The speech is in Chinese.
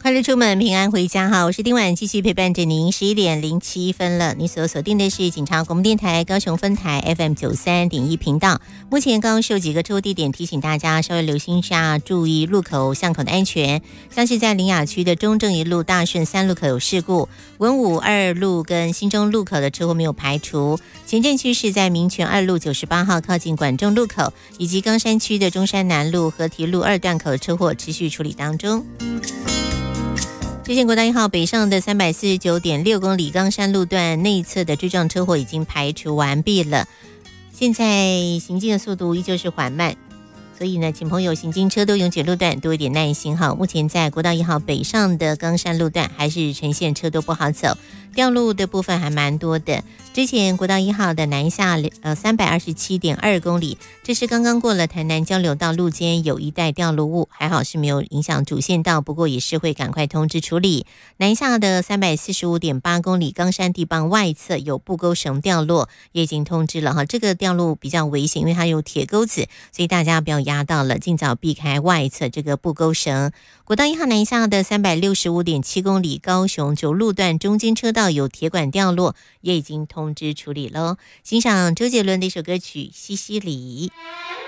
快乐出门，平安回家。好，我是丁婉，继续陪伴着您。11:07了，你所锁定的是警察广播电台高雄分台 FM 93.1频道。目前刚受几个车祸地点，提醒大家稍微留心一下，注意路口巷口的安全。像是在苓雅区的中正一路、大顺3路口有事故，文武2路跟新中路口的车祸没有排除。前镇区是在民权2路98号靠近管仲路口，以及冈山区的中山南路、河堤路2段口的车祸持续处理当中。之前国道1号北上的349.6公里冈山路段内侧的追撞车祸已经排除完毕了，现在行进的速度依旧是缓慢，所以呢，请朋友行经车多拥挤路段多一点耐心哈。目前在国道1号北上的冈山路段还是呈现车多不好走，掉路的部分还蛮多的。之前国道1号的南下327.2公里，这是刚刚过了台南交流道路肩有一带掉路物，还好是没有影响主线道，不过也是会赶快通知处理。南下的345.8公里冈山地磅外侧有布钩绳掉落，也已经通知了哈，这个掉路比较危险，因为它有铁钩子，所以大家不要压到了，尽早避开外侧这个布钩绳。国道1号南下的365.7公里高雄9路段中间车道有铁管掉落，也已经通知处理咯。欣赏周杰伦的一首歌曲《西西里》。